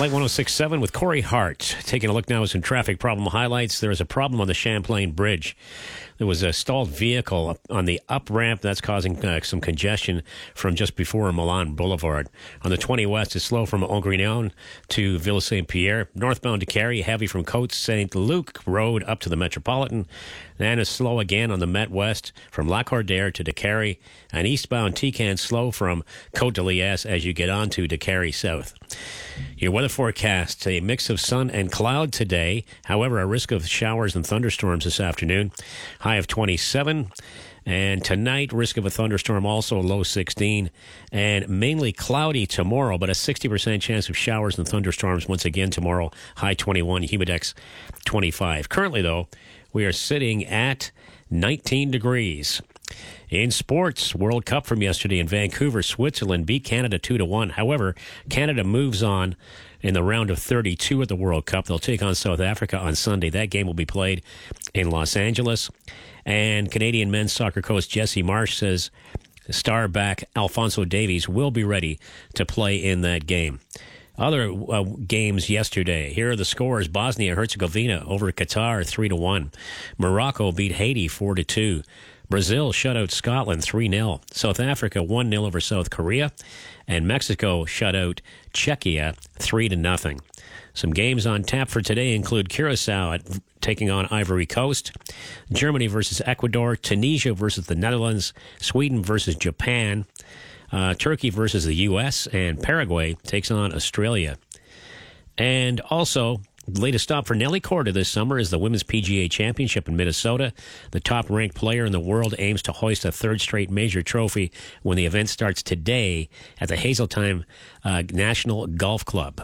Light 106.7 with Corey Hart. Taking a look now at some traffic problem highlights. There is a problem on the Champlain Bridge. There was a stalled vehicle on the up ramp that's causing some congestion from just before Milan Boulevard. On the 20 West, it's slow from Ongrignon to Ville Saint-Pierre. Northbound to Carey, heavy from Côte Saint-Luc Road up to the Metropolitan. Then it's slow again on the Met West from Lacordaire to DeCarey. And eastbound Tecan slow from Côte de Liesse as you get on to DeCarey South. Your weather forecast, a mix of sun and cloud today. However, a risk of showers and thunderstorms this afternoon. High of 27. And tonight, risk of a thunderstorm, also low 16. And mainly cloudy tomorrow, but a 60% chance of showers and thunderstorms once again tomorrow. High 21, humidex 25. Currently, though, we are sitting at 19 degrees. In sports, World Cup from yesterday in Vancouver, Switzerland beat Canada 2-1. However, Canada moves on in the round of 32 at the World Cup. They'll take on South Africa on Sunday. That game will be played in Los Angeles. And Canadian men's soccer coach Jesse Marsh says star back Alphonso Davies will be ready to play in that game. Other games yesterday. Here are the scores. Bosnia-Herzegovina over Qatar 3-1. Morocco beat Haiti 4-2. Brazil shut out Scotland 3-0. South Africa 1-0 over South Korea. And Mexico shut out Czechia 3-0. Some games on tap for today include Curacao taking on Ivory Coast, Germany versus Ecuador, Tunisia versus the Netherlands, Sweden versus Japan, Turkey versus the U.S., and Paraguay takes on Australia. And also, the latest stop for Nelly Korda this summer is the Women's PGA Championship in Minnesota. The top-ranked player in the world aims to hoist a third straight major trophy when the event starts today at the Hazeltine National Golf Club.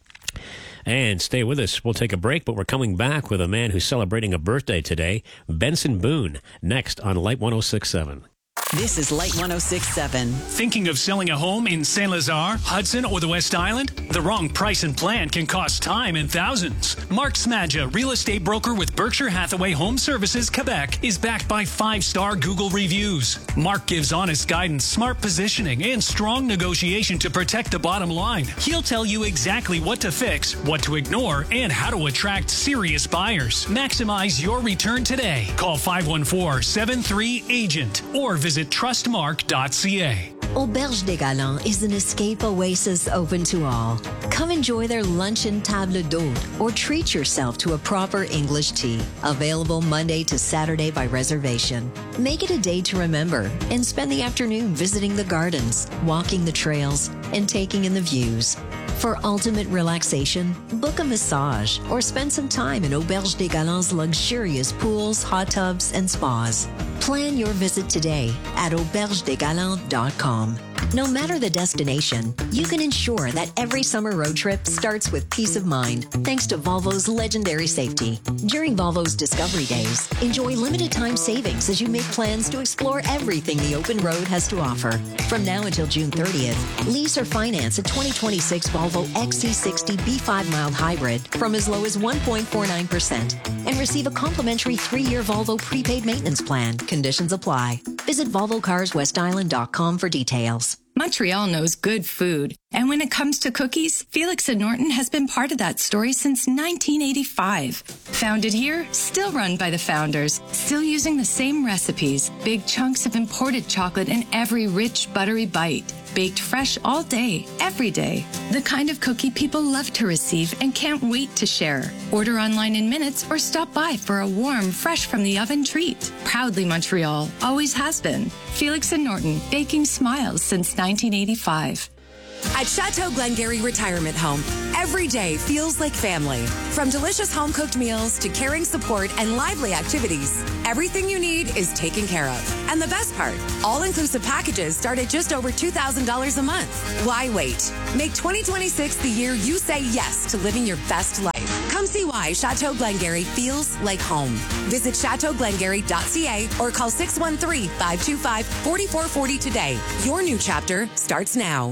And stay with us. We'll take a break, but we're coming back with a man who's celebrating a birthday today, Benson Boone, next on Light 106.7. This is Light 106.7. Thinking of selling a home in St. Lazare, Hudson, or the West Island? The wrong price and plan can cost time and thousands. Mark Smadja, real estate broker with Berkshire Hathaway Home Services, Quebec, is backed by 5-star Google reviews. Mark gives honest guidance, smart positioning, and strong negotiation to protect the bottom line. He'll tell you exactly what to fix, what to ignore, and how to attract serious buyers. Maximize your return today. Call 514-73-AGENT or visit trustmark.ca. Auberge des Galants is an escape oasis open to all. Come enjoy their luncheon table d'hôte or treat yourself to a proper English tea. Available Monday to Saturday by reservation. Make it a day to remember and spend the afternoon visiting the gardens, walking the trails, and taking in the views. For ultimate relaxation, book a massage or spend some time in Auberge des Galants' luxurious pools, hot tubs, and spas. Plan your visit today at aubergedesgalants.com. No matter the destination, you can ensure that every summer road trip starts with peace of mind thanks to Volvo's legendary safety. During Volvo's Discovery Days, enjoy limited time savings as you make plans to explore everything the open road has to offer. From now until June 30th, lease or finance a 2026 Volvo XC60 B5 mild hybrid from as low as 1.49% and receive a complimentary 3-year Volvo prepaid maintenance plan. Conditions apply. Visit VolvoCarsWestIsland.com for details. Montreal knows good food. And when it comes to cookies, Felix and Norton has been part of that story since 1985. Founded here, still run by the founders, still using the same recipes, big chunks of imported chocolate in every rich, buttery bite. Baked fresh all day, every day. The kind of cookie people love to receive and can't wait to share. Order online in minutes or stop by for a warm, fresh from the oven treat. Proudly Montreal, always has been. Felix and Norton, baking smiles since 1985. At Chateau Glengarry Retirement Home, every day feels like family. From delicious home-cooked meals to caring support and lively activities, everything you need is taken care of. And the best part, all-inclusive packages start at just over $2,000 a month. Why wait? Make 2026 the year you say yes to living your best life. Come see why Chateau Glengarry feels like home. Visit chateauglengarry.ca or call 613-525-4440 today. Your new chapter starts now.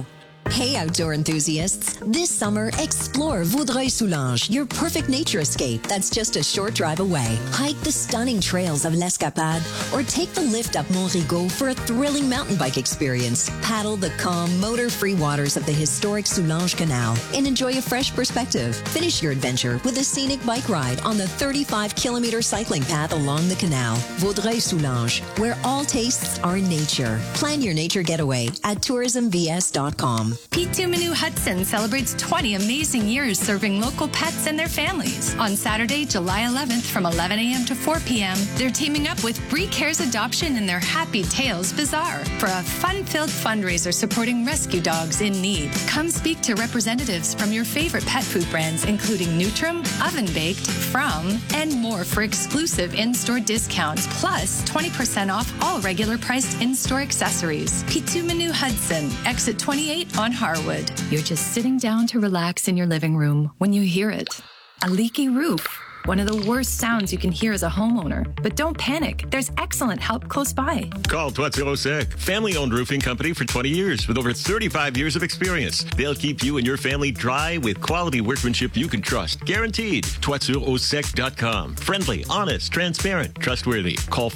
Hey, outdoor enthusiasts. This summer, explore Vaudreuil-Soulanges, your perfect nature escape that's just a short drive away. Hike the stunning trails of l'Escapade or take the lift up Mont-Rigaud for a thrilling mountain bike experience. Paddle the calm, motor-free waters of the historic Soulanges Canal and enjoy a fresh perspective. Finish your adventure with a scenic bike ride on the 35-kilometer cycling path along the canal. Vaudreuil-Soulanges, where all tastes are nature. Plan your nature getaway at tourismvs.com. P2 Menu Hudson celebrates 20 amazing years serving local pets and their families. On Saturday, July 11th from 11 a.m. to 4 p.m., they're teaming up with Bree Cares Adoption and their Happy Tales Bazaar for a fun-filled fundraiser supporting rescue dogs in need. Come speak to representatives from your favorite pet food brands, including Nutrim, Oven Baked, From, and more for exclusive in-store discounts, plus 20% off all regular priced in-store accessories. P2 Menu Hudson, exit 28 on Harwood. You're just sitting down to relax in your living room when you hear it. A leaky roof. One of the worst sounds you can hear as a homeowner. But don't panic. There's excellent help close by. Call Toiture Sec, family-owned roofing company for 20 years with over 35 years of experience. They'll keep you and your family dry with quality workmanship you can trust. Guaranteed. ToitureAuSec.com. Friendly, honest, transparent, trustworthy. Call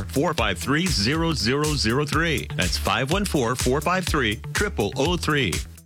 514-453-0003. That's 514-453-0003.